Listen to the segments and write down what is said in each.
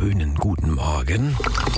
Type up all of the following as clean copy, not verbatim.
schönen guten Morgen.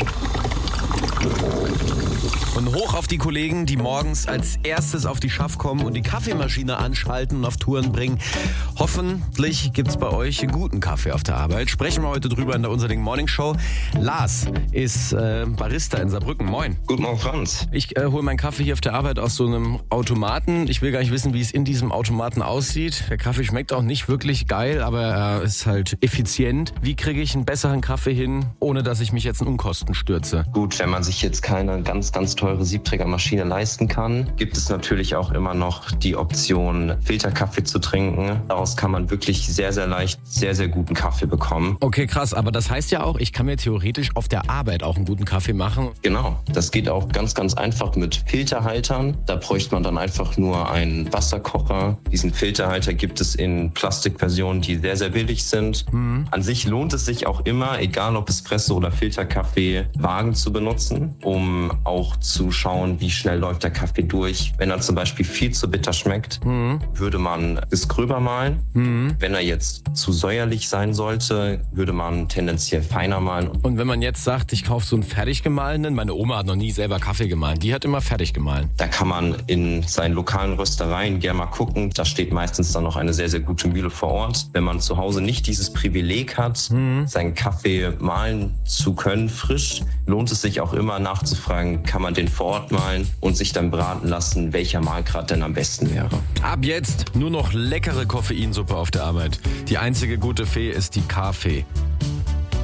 Und hoch auf die Kollegen, die morgens als erstes auf die Schaff kommen und die Kaffeemaschine anschalten und auf Touren bringen. Hoffentlich gibt's bei euch einen guten Kaffee auf der Arbeit. Sprechen wir heute drüber in der Unser Ding Morning Show. Lars ist Barista in Saarbrücken. Moin. Guten Morgen, Franz. Ich hole meinen Kaffee hier auf der Arbeit aus so einem Automaten. Ich will gar nicht wissen, wie es in diesem Automaten aussieht. Der Kaffee schmeckt auch nicht wirklich geil, aber er ist halt effizient. Wie kriege ich einen besseren Kaffee hin, ohne dass ich mich jetzt in Unkosten stürze? Gut, wenn man sich jetzt keine ganz teure Siebträgermaschine leisten kann, gibt es natürlich auch immer noch die Option, Filterkaffee zu trinken. Daraus kann man wirklich sehr leicht sehr guten Kaffee bekommen. Okay, krass. Aber das heißt ja auch, ich kann mir theoretisch auf der Arbeit auch einen guten Kaffee machen. Genau. Das geht auch ganz einfach mit Filterhaltern. Da bräuchte man dann einfach nur einen Wasserkocher. Diesen Filterhalter gibt es in Plastikversionen, die sehr billig sind. An sich lohnt es sich auch immer, egal ob Espresso oder Filterkaffee, Wagen zu benutzen, um auch zu schauen, wie schnell läuft der Kaffee durch. Wenn er zum Beispiel viel zu bitter schmeckt, würde man es gröber mahlen. Wenn er jetzt zu säuerlich sein sollte, würde man tendenziell feiner mahlen. Und wenn man jetzt sagt, ich kaufe so einen fertig gemahlenen, meine Oma hat noch nie selber Kaffee gemahlen, die hat immer fertig gemahlen. Da kann man in seinen lokalen Röstereien gerne mal gucken. Da steht meistens dann noch eine sehr gute Mühle vor Ort. Wenn man zu Hause nicht dieses Privileg hat, seinen Kaffee mahlen zu können, frisch, lohnt es sich auch immer nachzufragen, kann man den vor Ort mahlen und sich dann beraten lassen, welcher Mahlgrad denn am besten wäre. Ab jetzt nur noch leckere Koffeinsuppe auf der Arbeit. Die einzige gute Fee ist die Kaffee.